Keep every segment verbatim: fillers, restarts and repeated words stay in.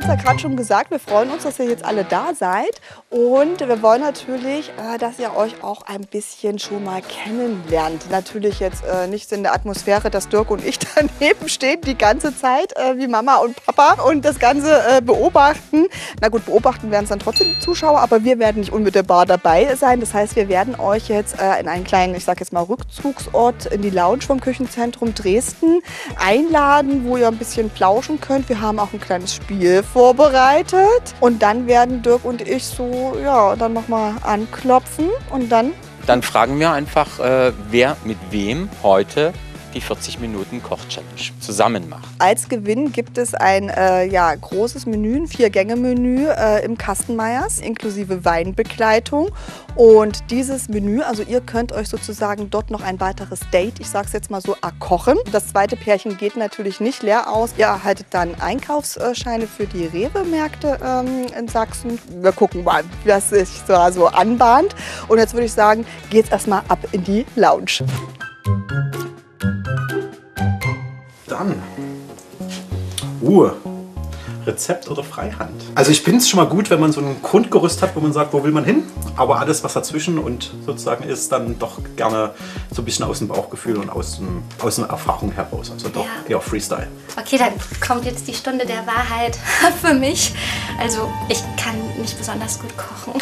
es ja gerade schon gesagt, wir freuen uns, dass ihr jetzt alle da seid. Und wir wollen natürlich, äh, dass ihr euch auch ein bisschen schon mal kennenlernt. Natürlich jetzt äh, nicht in der Atmosphäre, dass Dirk und ich daneben stehen die ganze Zeit, äh, wie Mama und Papa, und das Ganze äh, beobachten. Na gut, beobachten werden es dann trotzdem die Zuschauer, aber wir werden nicht unmittelbar dabei sein. Das heißt, wir werden euch jetzt äh, in einen kleinen, ich sag jetzt mal, Rückzugsort in die Lounge vom Küchenzentrum Dresden einladen, wo ihr ein bisschen plauschen könnt. Wir haben auch ein kleines Spiel vorbereitet. Und dann werden Dirk und ich so, ja, dann nochmal anklopfen und dann... Dann fragen wir einfach, äh, wer mit wem heute die vierzig Minuten Koch-Challenge zusammen macht. Als Gewinn gibt es ein äh, ja, großes Menü, ein Vier-Gänge-Menü äh, im Kastenmeyers, inklusive Weinbegleitung. Und dieses Menü, also ihr könnt euch sozusagen dort noch ein weiteres Date, ich sag's jetzt mal so, erkochen. Das zweite Pärchen geht natürlich nicht leer aus. Ihr erhaltet dann Einkaufsscheine für die Rewe-Märkte ähm, in Sachsen. Wir gucken mal, was sich da so anbahnt. Und jetzt würde ich sagen, geht's erstmal ab in die Lounge. Dann. Uh. Rezept oder Freihand? Also ich finde es schon mal gut, wenn man so ein Grundgerüst hat, wo man sagt, wo will man hin. Aber alles, was dazwischen und sozusagen ist, dann doch gerne so ein bisschen aus dem Bauchgefühl und aus, dem, aus einer Erfahrung heraus. Also doch ja. eher Freestyle. Okay, dann kommt jetzt die Stunde der Wahrheit für mich. Also ich kann nicht besonders gut kochen.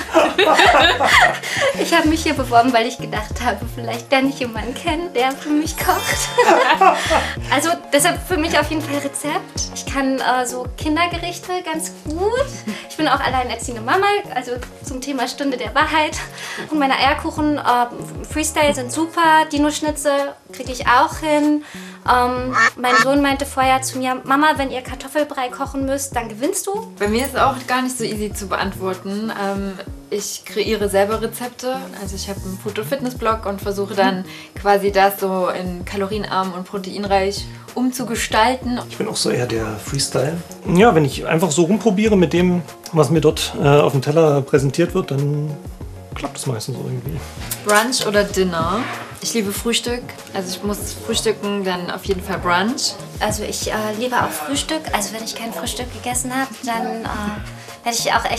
Ich habe mich hier beworben, weil ich gedacht habe, vielleicht lerne ich jemanden kennen, der für mich kocht. Also deshalb für mich auf jeden Fall Rezept. Ich kann äh, so Kindergerichte ganz gut. Ich bin auch alleinerziehende Mama, also zum Thema Stunde der Wahrheit. Und meine Eierkuchen, äh, Freestyle sind super. Dino-Schnitzel kriege ich auch hin. Ähm, mein Sohn meinte vorher zu mir, Mama, wenn ihr Kartoffelbrei kochen müsst, dann gewinnst du. Bei mir ist es auch gar nicht so easy zu beantworten. Ähm, ich kreiere selber Rezepte. Also ich habe einen Foto-Fitness-Blog und versuche dann quasi das so in kalorienarm und proteinreich umzugestalten. Ich bin auch so eher der Freestyle. Ja, wenn ich einfach so rumprobiere mit dem, was mir dort äh, auf dem Teller präsentiert wird, dann klappt es meistens irgendwie. Brunch oder Dinner? Ich liebe Frühstück. Also ich muss frühstücken, dann auf jeden Fall Brunch. Also ich äh, liebe auch Frühstück. Also wenn ich kein Frühstück gegessen habe, dann äh, werde ich auch echt